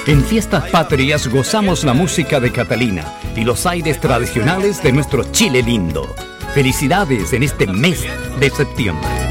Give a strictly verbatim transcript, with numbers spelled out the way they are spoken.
En Fiestas Patrias gozamos la música de Catalina y los aires tradicionales de nuestro Chile lindo. Felicidades en este mes de septiembre.